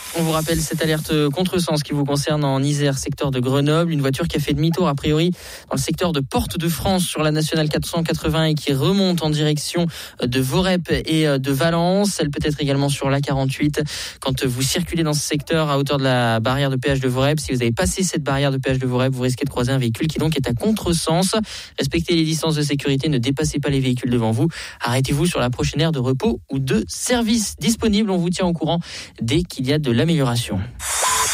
On vous rappelle cette alerte contresens qui vous concerne en Isère, secteur de Grenoble. Une voiture qui a fait demi-tour a priori dans le secteur de Porte de France sur la nationale 480 et qui remonte en direction de Vorep et de Valence. Elle peut être également sur l'A48 quand vous circulez dans ce secteur à hauteur de la barrière de péage de Vorep. Si vous avez passé cette barrière de péage de Vorep, vous risquez de croiser un véhicule qui donc est à contresens. Respectez les distances de sécurité, ne dépassez pas les véhicules devant vous. Arrêtez-vous sur la prochaine aire de repos ou de service disponible. On vous tient au courant dès qu'il y a de l'amélioration.